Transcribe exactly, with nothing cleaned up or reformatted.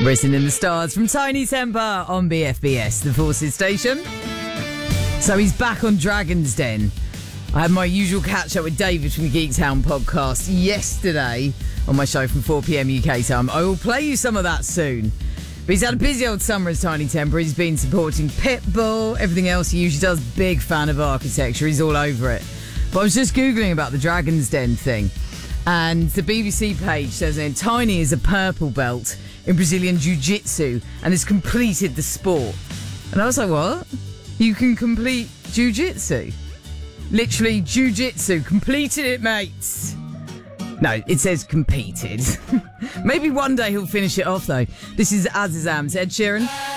Written in the Stars from Tiny Temper on B F B S, the Forces station. So he's back on Dragon's Den. I had my usual catch up with David from the Geektown podcast yesterday on my show from four p.m. U K time. I will play you some of that soon. But he's had a busy old summer as Tiny Temper. He's been supporting Pitbull, everything else he usually does. Big fan of architecture. He's all over it. But I was just Googling about the Dragon's Den thing. And the B B C page says that Tiny is a purple belt in Brazilian Jiu-Jitsu and has completed the sport. And I was like, what? You can complete Jiu-Jitsu? Literally, Jiu-Jitsu. Completed it, mates. No, it says competed. Maybe one day he'll finish it off, though. This is Azizam's Ed Sheeran.